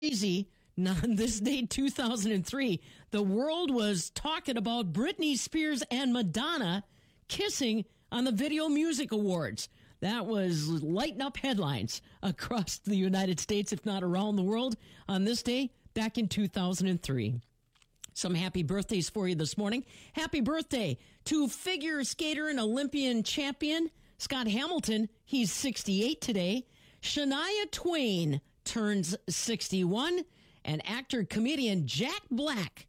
crazy. On this day, 2003, the world was talking about Britney Spears and Madonna kissing on the Video Music Awards. That was lighting up headlines across the United States, if not around the world, on this day back in 2003. Some happy birthdays for you this morning. Happy birthday to figure skater and Olympian champion Scott Hamilton. He's 68 today. Shania Twain turns 61. And actor-comedian Jack Black,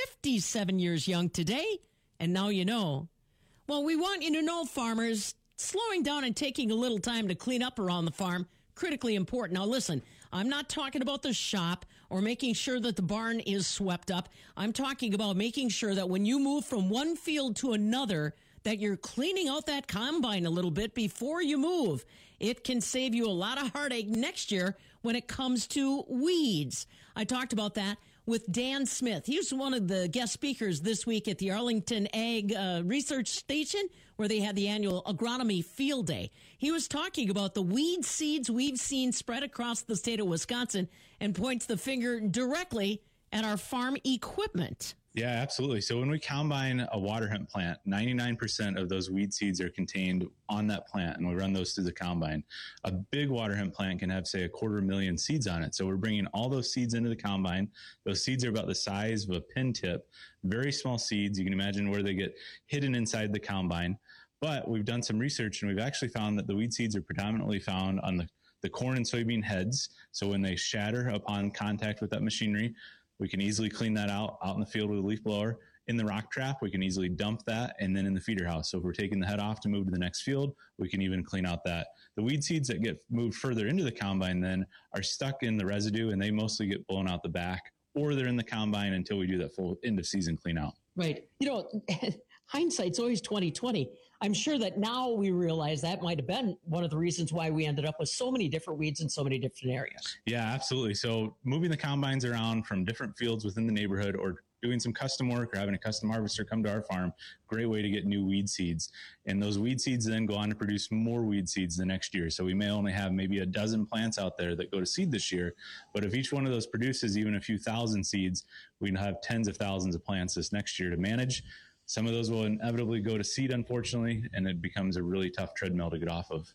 57 years young today. And now you know. Well, we want you to know, farmers, slowing down and taking a little time to clean up around the farm, critically important. Now, listen, I'm not talking about the shop or making sure that the barn is swept up. I'm talking about making sure that when you move from one field to another, that you're cleaning out that combine a little bit before you move. It can save you a lot of heartache next year when it comes to weeds. I talked about that with Dan Smith. He was one of the guest speakers this week at the Arlington Ag Research Station, where they had the annual Agronomy Field Day. He was talking about the weed seeds we've seen spread across the state of Wisconsin and points the finger directly at our farm equipment. Yeah, absolutely. So when we combine a water hemp plant, 99% of those weed seeds are contained on that plant, and we run those through the combine. A big water hemp plant can have, say, 250,000 seeds on it. So we're bringing all those seeds into the combine. Those seeds are about the size of a pin tip, very small seeds. You can imagine where they get hidden inside the combine. But we've done some research, and we've actually found that the weed seeds are predominantly found on the corn and soybean heads. So when they shatter upon contact with that machinery, we can easily clean that out in the field with a leaf blower. In the rock trap, we can easily dump that, and then in the feeder house. So if we're taking the head off to move to the next field, we can even clean out that. The weed seeds that get moved further into the combine then are stuck in the residue, and they mostly get blown out the back, or they're in the combine until we do that full end of season clean out. Right. You know, hindsight's always 20/20. I'm sure that now we realize that might have been one of the reasons why we ended up with so many different weeds in so many different areas. Yeah, absolutely. So moving the combines around from different fields within the neighborhood, or doing some custom work, or having a custom harvester come to our farm, great way to get new weed seeds. And those weed seeds then go on to produce more weed seeds the next year. So we may only have maybe a dozen plants out there that go to seed this year. But if each one of those produces even a few thousand seeds, we have tens of thousands of plants this next year to manage. Some of those will inevitably go to seed, unfortunately, and it becomes a really tough treadmill to get off of.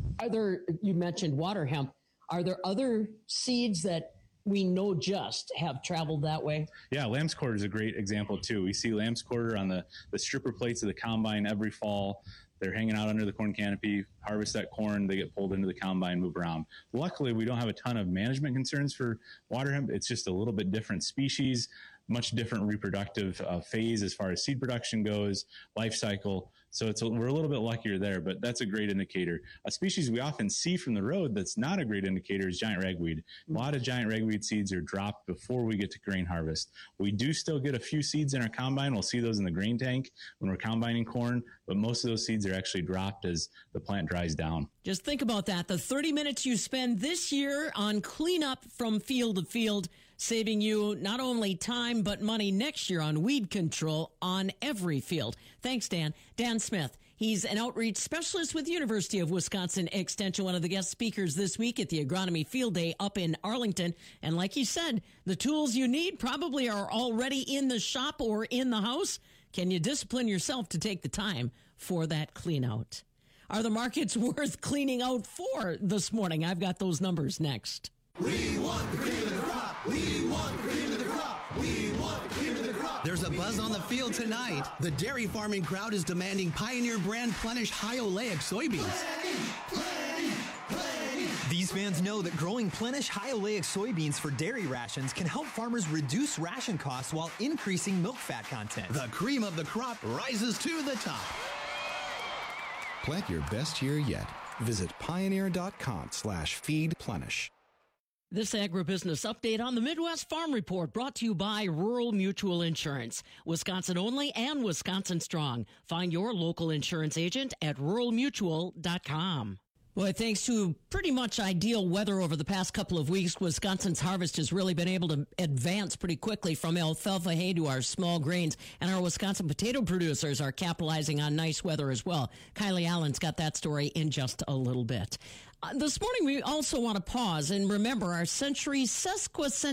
You mentioned water hemp. Are there other seeds that we know just have traveled that way? Yeah, lamb's quarter is a great example too. We see lamb's quarter on the stripper plates of the combine every fall. They're hanging out under the corn canopy, harvest that corn, they get pulled into the combine, move around. Luckily, we don't have a ton of management concerns for water hemp. It's just a little bit different species, much different reproductive phase as far as seed production goes, life cycle. So we're a little bit luckier there, but that's a great indicator. A species we often see from the road that's not a great indicator is giant ragweed. A lot of giant ragweed seeds are dropped before we get to grain harvest. We do still get a few seeds in our combine. We'll see those in the grain tank when we're combining corn, but most of those seeds are actually dropped as the plant dries down. Just think about that. The 30 minutes you spend this year on cleanup from field to field, saving you not only time but money next year on weed control on every field. Thanks, Dan. Dan Smith. He's an outreach specialist with University of Wisconsin Extension, one of the guest speakers this week at the Agronomy Field Day up in Arlington. And like he said, the tools you need probably are already in the shop or in the house. Can you discipline yourself to take the time for that clean out? Are the markets worth cleaning out for this morning? I've got those numbers next. We want the cream of the crop. We want the cream of the crop. We want the cream of the crop. There's a buzz on the field tonight. The dairy farming crowd is demanding Pioneer brand Plenish high oleic soybeans. These fans know that growing Plenish high oleic soybeans for dairy rations can help farmers reduce ration costs while increasing milk fat content. The cream of the crop rises to the top. Plant your best year yet. Visit pioneer.com/feedplenish. This agribusiness update on the Midwest Farm Report brought to you by Rural Mutual Insurance. Wisconsin only and Wisconsin strong. Find your local insurance agent at ruralmutual.com. Boy, thanks to pretty much ideal weather over the past couple of weeks, Wisconsin's harvest has really been able to advance pretty quickly from alfalfa hay to our small grains. And our Wisconsin potato producers are capitalizing on nice weather as well. Kylie Allen's got that story in just a little bit. This morning, we also want to pause and remember our century sesquicentennial